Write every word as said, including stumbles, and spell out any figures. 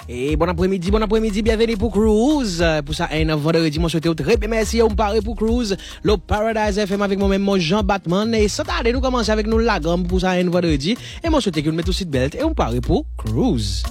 Et bon après-midi, bon après-midi, bienvenue pour Cruise. Pour ça, un vendredi, moi souhaite très bien merci, on part pour Cruise. Le Paradise F M avec moi-même, mon Jean Batman. Et sans tarder, nous commençons avec nous la gamme pour ça, un vendredi. Et moi souhaite que nous mettons aussi de belt et on part pour Cruise.